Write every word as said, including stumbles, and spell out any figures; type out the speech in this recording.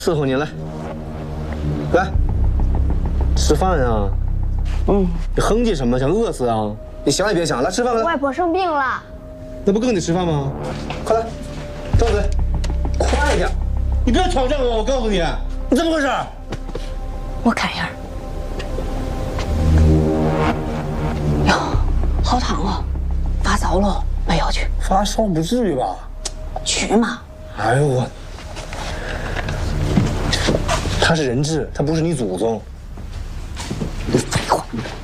伺候你来，来，吃饭啊！嗯，你哼唧什么？想饿死啊？你想也别想，来吃饭来。 外婆生病了， 那不更得吃饭吗？快来，张嘴，快点！你不要挑战我，我告诉你，你怎么回事？ 我看一下。哟，好烫哦，发烧了，没有去。 发烧不至于吧？ 去嘛！ 哎呦我，他是人质，他不是你祖宗。你废话。